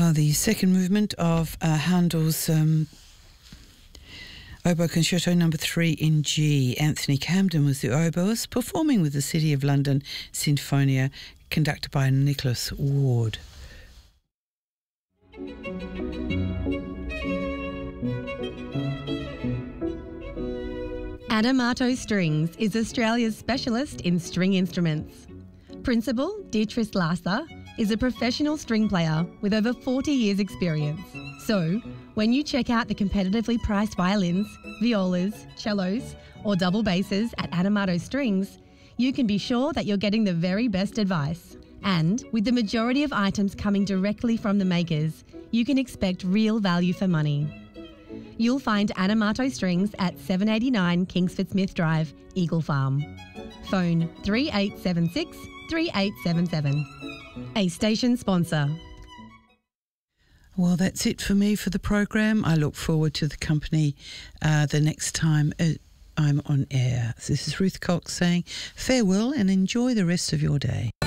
The second movement of Handel's Oboe Concerto No. 3 in G. Anthony Camden was the oboist, performing with the City of London Sinfonia, conducted by Nicholas Ward. Adamato Strings is Australia's specialist in string instruments. Principal Beatrice Lasser is a professional string player with over 40 years' experience. So, when you check out the competitively priced violins, violas, cellos, or double basses at Adamato Strings, you can be sure that you're getting the very best advice. And with the majority of items coming directly from the makers, you can expect real value for money. You'll find Adamato Strings at 789 Kingsford Smith Drive, Eagle Farm. Phone 3876 3877. A station sponsor. Well, that's it for me for the program. I look forward to the company the next time I'm on air. This is Ruth Cox saying farewell and enjoy the rest of your day.